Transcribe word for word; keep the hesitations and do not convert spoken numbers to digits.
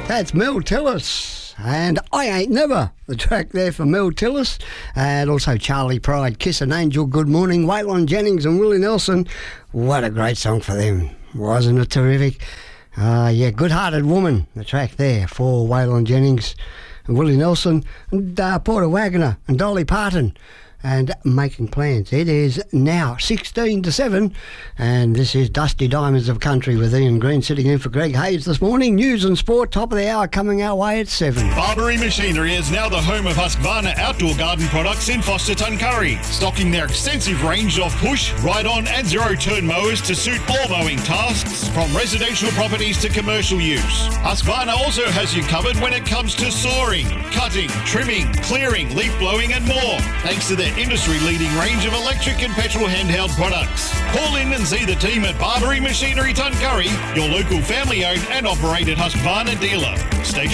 That's Mel Tillis, and I Ain't Never, the track there for Mel Tillis, and also Charlie Pride, Kiss an Angel, Good Morning, Waylon Jennings and Willie Nelson. What a great song for them, wasn't it terrific? Uh, yeah, Good Hearted Woman, the track there for Waylon Jennings and Willie Nelson, and uh, Porter Wagoner and Dolly Parton, and Making Plans. It is now sixteen to seven, and this is Dusty Diamonds of Country with Ian Green sitting in for Greg Hayes this morning. News and sport, top of the hour, coming our way at seven. Barbary Machinery is now the home of Husqvarna outdoor garden products in Foster Tuncurry, stocking their extensive range of push, ride-on and zero-turn mowers to suit all mowing tasks, from residential properties to commercial use. Husqvarna also has you covered when it comes to sawing, cutting, trimming, clearing, leaf blowing and more, thanks to their industry-leading range of electric and petrol handheld products. Call in and see the team at Barbary Machinery Tuncurry, your local family-owned and operated Husqvarna dealer. Stay